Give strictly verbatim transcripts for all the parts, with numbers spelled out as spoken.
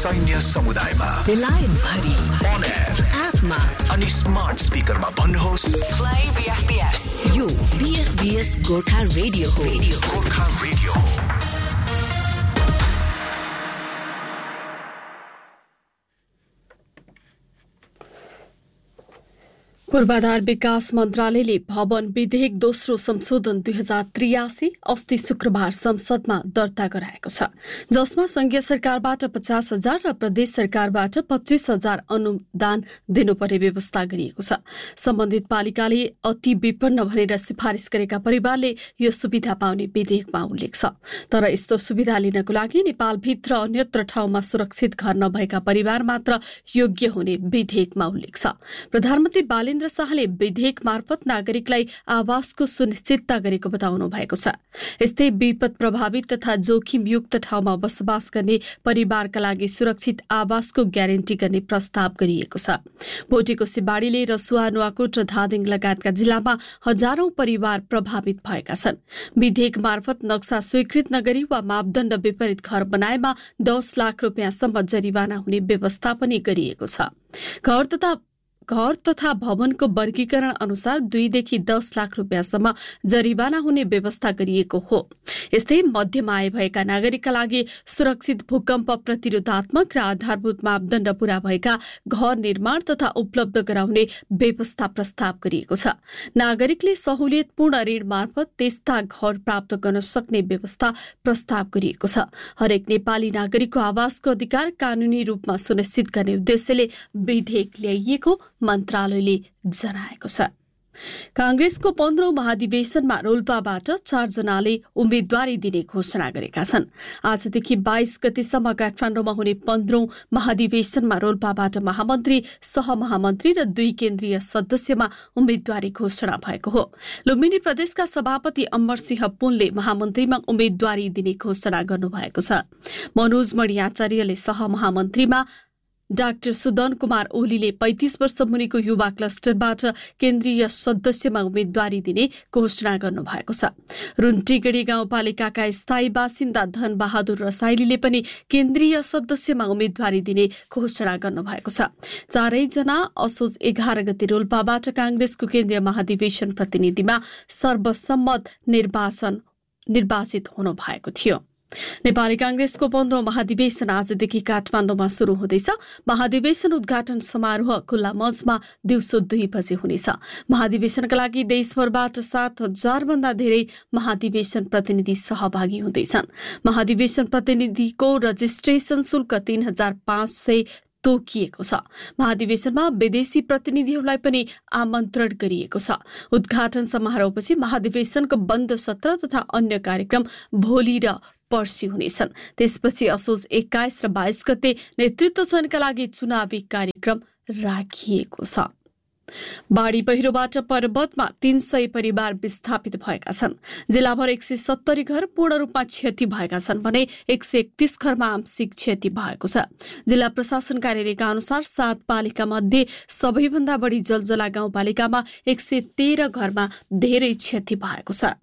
सैन्य समुदायमा बेलायत भरि on air एपमा अनि स्मार्ट स्पिकरमा भन्नुहोस् प्ले बीएफपीएस। यो बीएफपीएस गोर्खा रेडियो हो। रेडियो गोर्खा रेडियो हो। पूर्वाधार विकास मन्त्रालयले भवन विधेयक दोस्रो संशोधन दुई हजार त्रियासी अस्ति शुक्रबार संसदमा दर्ता गराएको छ, जसमा संघीय सरकारबाट पचास हजार र प्रदेश सरकारबाट पच्चीस हजार अनुदान दिनुपर्ने व्यवस्था गरिएको छ। सम्बन्धित पालिकाले अति विपन्न भनेर सिफारिस गरेका परिवारले यो सुविधा पाउने विधेयकमा उल्लेख छ। तर यस्तो सुविधा लिनको लागि नेपालभित्र अन्यत्र ठाउँमा सुरक्षित घर नभएका परिवार मात्र योग्य हुने विधेयकमा उल्लेख छ। प्रधानमन्त्री बालेन्द्र शाहले विधेयक मार्फत नागरिकलाई आवासको सुनिश्चितता गरेको बताउनु भएको छ। यस्तै विपद प्रभावित तथा जोखिमयुक्त ठाउँमा बसोबास गर्ने परिवारका लागि सुरक्षित आवासको ग्यारेन्टी गर्ने प्रस्ताव गरिएको छ। भोटेको सिबाडीले रसुवा, नुवाकोट र धादिङ लगायतका जिल्लामा हजारौं परिवार प्रभावित भएका छन्। विधेयक मार्फत नक्सा स्वीकृत नगरी वा मापदण्ड विपरीत घर बनाएमा दस लाख रुपियाँसम्म जरिवाना हुने व्यवस्था पनि गरिएको छ। घर तथा घर तथा भवनको वर्गीकरण अनुसार दुईदेखि दस लाख रुपियाँसम्म जरिवाना हुने व्यवस्था गरिएको हो। यस्तै मध्यम आय भएका नागरिकका लागि सुरक्षित भूकम्प प्रतिरोधात्मक र आधारभूत मापदण्ड पूरा भएका घर निर्माण तथा उपलब्ध गराउने व्यवस्था प्रस्ताव गरिएको छ। नागरिकले सहुलियतपूर्ण ऋण मार्फत त्यस्ता घर प्राप्त गर्न सक्ने व्यवस्था प्रस्ताव गरिएको छ। हरेक नेपाली नागरिकको आवासको अधिकार कानूनी रूपमा सुनिश्चित गर्ने उद्देश्यले विधेयक ल्याइएको मन्त्रालयले जनाएको छ। कांग्रेसको पन्ध्रौं महाधिवेशनमा रोल्पाबाट चारजनाले उम्मेद्वारी दिने घोषणा गरेका छन्। आजदेखि बाइस गतेसम्म काठमाडौँमा हुने पन्ध्रौं महाधिवेशनमा रोल्पाबाट महामन्त्री, सहमहामन्त्री र दुई केन्द्रीय सदस्यमा उम्मेद्वारी घोषणा भएको हो। लुम्बिनी प्रदेशका सभापति अमरसिंह पुनले महामन्त्रीमा उम्मेद्वारी दिने घोषणा गर्नुभएको छ। मनोज मणि आचार्यले सहमहामन्त्रीमा, डाक्टर सुदन कुमार ओलीले पैंतीस वर्ष मुनिको युवा क्लस्टरबाट केन्द्रीय सदस्यमा उम्मेद्वारी दिने घोषणा गर्नुभएको छ। रुन्टीगढी गाउँपालिकाका स्थायी बासिन्दा धन बहादुर रसाइलीले पनि केन्द्रीय सदस्यमा उम्मेद्वारी दिने घोषणा गर्नुभएको छ। चारैजना असोज एघार गते रोल्पाबाट कांग्रेसको केन्द्रीय महाधिवेशन प्रतिनिधिमा सर्वसम्मत निर्वाचन निर्वाचित हुनु भएको थियो। नेपाली कांग्रेसको पन्ध्रौं महाधिवेशन आजदेखि काठमाडौँमा शुरू हुँदैछ। महाधिवेशन उद्घाटन समारोह खुल्ला मञ्चमा दिउँसो दुई बजे हुनेछ। महाधिवेशनका लागि देशभरबाट सात हजार भन्दा धेरै महाधिवेशन प्रतिनिधि सहभागी हुँदैछन्। महाधिवेशन प्रतिनिधिको रजिस्ट्रेसन शुल्क तीन हजार पाँच सय तोकिएको छ। महाधिवेशनमा विदेशी प्रतिनिधिहरूलाई पनि आमन्त्रण गरिएको छ। उद्घाटन समारोहपछि महाधिवेशनको बन्द सत्र तथा अन्य कार्यक्रम भोलि र पर्सि हुनेछन्। त्यसपछि असोज एक्काइस र बाइस गते नेतृत्व चयनका लागि चुनावी कार्यक्रम राखिएको छ। बाढी पहिरोबाट पर्वतमा तीन सय परिवार विस्थापित भएका छन्। जिल्लाभर एक सय सत्तरी घर पूर्ण रूपमा क्षति भएका छन् भने एक सय एकतीस घरमा आंशिक क्षति भएको छ। जिल्ला प्रशासन कार्यालयका अनुसार सात पालिका मध्ये सबैभन्दा बढी जलजला गाउँपालिकामा एक सय तेह्र घरमा धेरै क्षति भएको छ।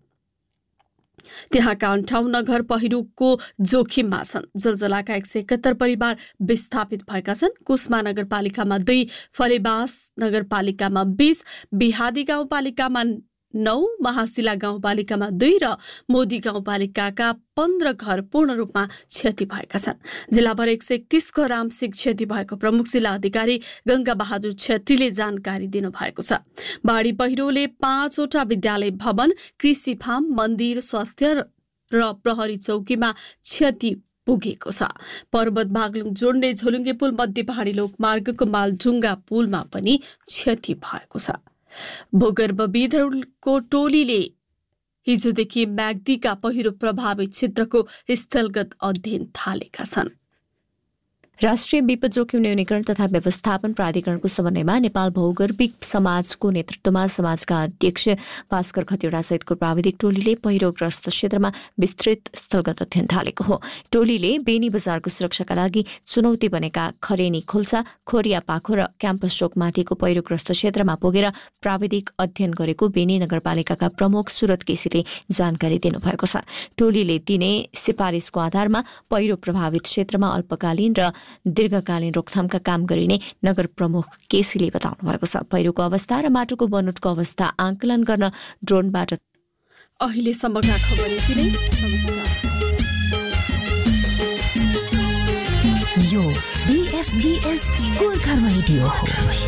त्यहाँका अन्ठाउन्न घर पहिरोको जोखिममा छन्। जलजलाका एक सय एकहत्तर परिवार विस्थापित भएका छन्। कुस्मा नगरपालिकामा दुई, फलेबास नगरपालिकामा बीस, बिहादी गाउँपालिकामा नौ, महाशिला गाउँपालिकामा दुई र मोदी गाउँपालिकाका पन्ध्र घर पूर्ण रूपमा क्षति भएका छन्। जिल्लाभर एक सय एकतीस घर आंशिक क्षति भएको प्रमुख जिल्ला अधिकारी गंगा बहादुर छेत्रीले जानकारी दिनुभएको छ। बाढी पहिरोले पाँचवटा विद्यालय भवन, कृषि फार्म, मन्दिर, स्वास्थ्य र प्रहरी चौकीमा क्षति पुगेको छ। पर्वत बागलुङ जोड्ने झोलुङ्गे पुल मध्य पहाडी लोकमार्गको मालढुङ्गा पुलमा पनि क्षति भएको छ। भूगर्भविदहरूको टोलीले हिजोदेखि म्याग्दीका पहिरो प्रभावित क्षेत्रको स्थलगत अध्ययन थालेका छन्। राष्ट्रिय विपद जोखिम न्यूनीकरण तथा व्यवस्थापन प्राधिकरणको समन्वयमा नेपाल भौगर्भिक समाजको नेतृत्वमा समाजका अध्यक्ष भास्कर खतिवडा सहितको प्राविधिक टोलीले पहिरोग्रस्त क्षेत्रमा विस्तृत स्थलगत अध्ययन थालेको हो। टोलीले बेनी बजारको सुरक्षाका लागि चुनौती बनेका खरेनी खोल्सा, खोरिया पाखो र क्याम्पस चोकमाथिको पहिरोग्रस्त क्षेत्रमा पुगेर प्राविधिक अध्ययन गरेको बेनी नगरपालिकाका प्रमुख सुरत केसीले जानकारी दिनुभएको छ। टोलीले दिने सिफारिसको आधारमा पहिरो प्रभावित क्षेत्रमा अल्पकालीन र दीर्घकालीन रोकथामका काम गरिने नगर प्रमुख केसीले बताउनु भएको छ। पहिरोको अवस्था र माटोको बनोटको अवस्था आकलन गर्न ड्रोनबाट अहिलेसम्मका खबर यति नै। नमस्कार। यो बीएफबीएस गोर्खा रेडियो हो।